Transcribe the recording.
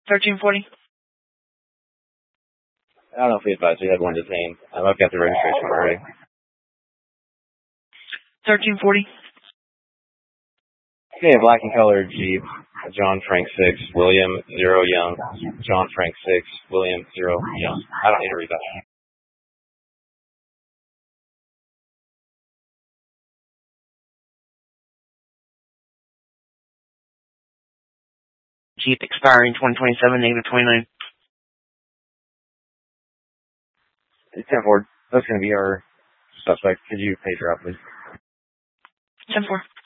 1340. I don't know if we advised we had one detained. I've got the registration already. 1340. Okay, a black and colored Jeep. John Frank 6, William 0 Young. John Frank 6, William 0 Young. I don't need to read that. Jeep expiring 2027, -29. 10-4. That's going to be our suspect. Could you page her out, please? 10-4.